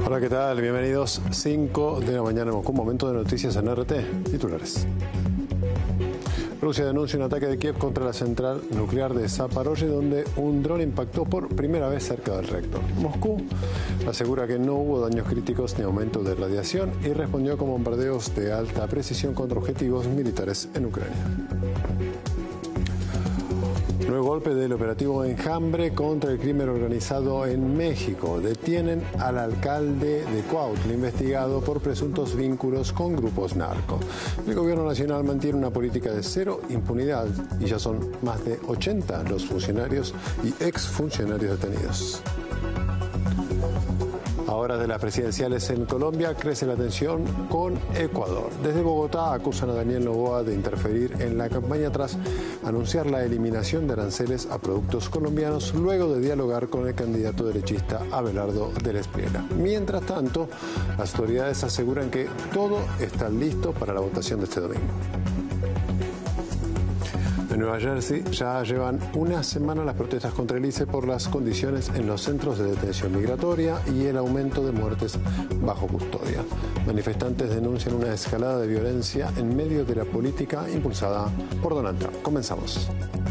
Hola, ¿qué tal? Bienvenidos. 5 de la mañana en Moscú, momento de noticias en RT. Titulares. Rusia denuncia un ataque de Kiev contra la central nuclear de Zaporozhye, donde un dron impactó por primera vez cerca del reactor. Moscú asegura que no hubo daños críticos ni aumento de radiación y respondió con bombardeos de alta precisión contra objetivos militares en Ucrania. Nuevo golpe del operativo Enjambre contra el crimen organizado en México. Detienen al alcalde de Cuautla, investigado por presuntos vínculos con grupos narcos. El gobierno nacional mantiene una política de cero impunidad y ya son más de 80 los funcionarios y exfuncionarios detenidos. Ahora de las presidenciales en Colombia crece la tensión con Ecuador. Desde Bogotá acusan a Daniel Noboa de interferir en la campaña tras anunciar la eliminación de aranceles a productos colombianos luego de dialogar con el candidato derechista Abelardo del Espriella. Mientras tanto, las autoridades aseguran que todo está listo para la votación de este domingo. En Nueva Jersey ya llevan una semana las protestas contra el ICE por las condiciones en los centros de detención migratoria y el aumento de muertes bajo custodia. Manifestantes denuncian una escalada de violencia en medio de la política impulsada por Donald Trump. Comenzamos.